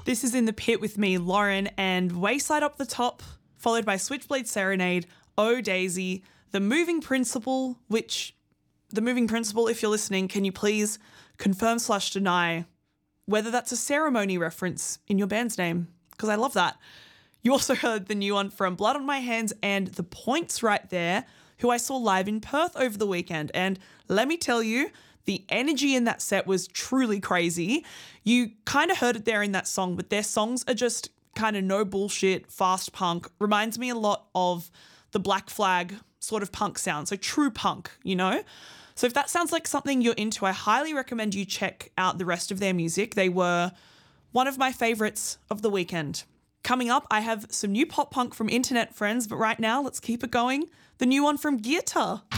This is In the Pit with me, Lauren, and Wayside up the top, followed by Switchblade Serenade, Oh Daisy, The Moving Principle, if you're listening, can you please confirm/deny whether that's a ceremony reference in your band's name? Because I love that. You also heard the new one from Blood on My Hands and The Points right there, who I saw live in Perth over the weekend. And let me tell you, the energy in that set was truly crazy. You kind of heard it there in that song, but their songs are just kind of no bullshit, fast punk. Reminds me a lot of the Black Flag sort of punk sound. So true punk, you know? So if that sounds like something you're into, I highly recommend you check out the rest of their music. They were one of my favorites of the weekend. Coming up, I have some new pop punk from Internet Friends, but right now, let's keep it going. The new one from Gearta.